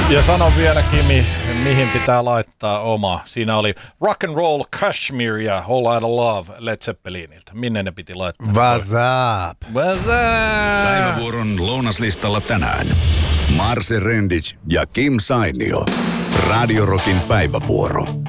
Ja sano vielä, Kimi, mihin pitää laittaa oma. Siinä oli Rock and Roll Kashmir ja Whole Lotta Love Led Zeppeliniltä. Minne ne piti laittaa? What's up? What's up? Päivävuoron lounaslistalla tänään Marse Rendic ja Kim Sainio. Radio Rockin päivävuoro.